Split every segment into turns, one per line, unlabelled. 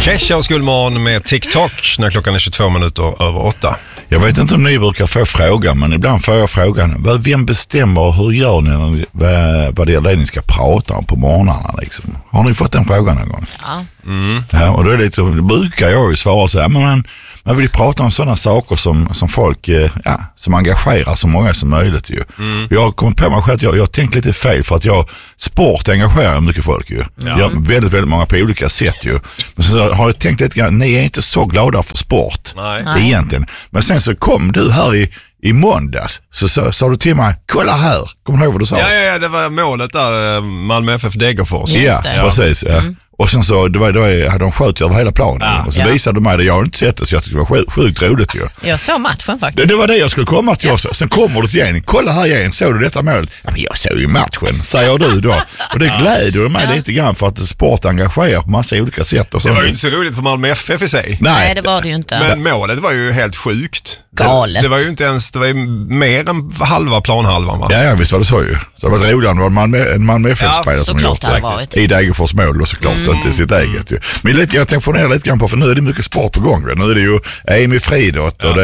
Kesha och Skolmorgon med TikTok när klockan är 22 minuter över 8.
Jag vet inte om ni brukar få frågan, men ibland får jag frågan, vem bestämmer och hur gör ni vad det är det ni ska prata om på morgnarna liksom? Har ni fått den frågan någon gång?
Ja.
Ja, och då är det så, det brukar jag ju svara så här, men man vill prata om sådana saker som folk, som engagerar så många som möjligt ju. Jag har kommit på mig själv att jag har tänkt lite fel, för att sport engagerar mycket folk ju. Jag har väldigt, väldigt många på olika sätt ju. Men så har jag tänkt lite grann, ni är inte så glada för sport.
Nej.
Egentligen. Men sen så kom du här i måndags, så sa du till mig, kolla här, kommer du ihåg vad du sa?
Ja, det var målet där, Malmö FF Degerfors.
Just det.
Precis. Ja. Och sen så då hade de skjutit över hela planen. Och så visade de mig det, jag har inte sett det, så jag tyckte det var sjukt roligt ju.
Jag såg matchen faktiskt.
Det var det jag skulle komma till också. Sen kommer du till igen, kolla här igen, såg du detta målet? Ja, men jag såg ju matchen, säger du då. Och det gläder mig lite grann, för att sport engagerar på massa olika sätt. Och
det var ju inte så roligt för Malmö FF i sig.
Nej, det var det ju inte.
Men målet var ju helt sjukt.
Galet.
Det var ju inte ens, det var ju mer än halva planhalvan, va?
Ja, visst var det så ju. Så det var roligare än en Malmö FF-spelare som gjort
det.
I Degerfors mål och såklart inte sitt eget ju. Men jag tänkte få ner lite grann på, för nu är det mycket sport på gång. Nu är det ju EM i friidrott och det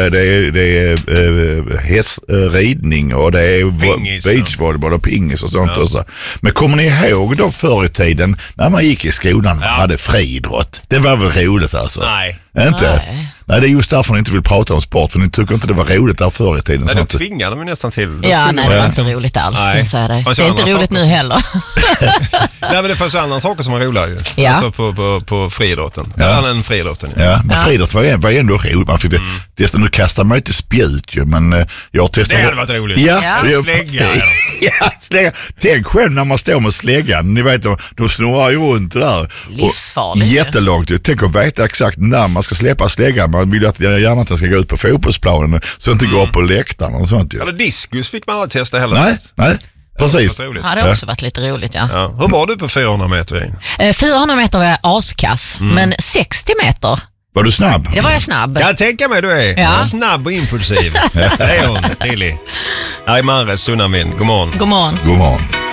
är hästridning och det är beachvolleyboll och pingis och sånt. Och så. Men kommer ni ihåg då förr i tiden när man gick i skolan och hade friidrott? Det var väl roligt alltså?
Nej.
Inte? Nej, det är just därför ni inte vill prata om sport, för ni tycker inte det var roligt där förr i tiden.
Nej, det tvingade mig nästan till.
Det var inte roligt alls, det är inte roligt nu heller.
Nej, men det fanns andra saker som var roliga ju.
Ja.
Alltså på friidrotten. Än friidrotten.
Ja, men friidrott var ändå roligt. Man fick testa, nu kastar man inte spjut ju, men jag har testat.
Det hade varit roligt.
Ja.
Slägga.
Ja, slägga. Tänk själv när man står med släggan. Ni vet, de snurrar ju runt där.
Livsfarligt.
Jättelångt. Tänk att veta exakt när man ska släppa släggan. Man vill ju att gärna att den ska gå ut på fotbollsplanen, så inte gå upp på läktaren och sånt ju.
Eller diskus fick man aldrig testa heller.
Nej. Precis.
Det hade också varit lite roligt, ja.
Hur var du på 400 meter?
400 meter var jag askass, men 60 meter...
Var du snabb?
Det var jag snabb.
Jag tänker mig du är.
Ja.
Snabb och impulsiv. Det är hon, Tilly. Här är Mares Sunnamin. God morgon.
God morgon.
God morgon.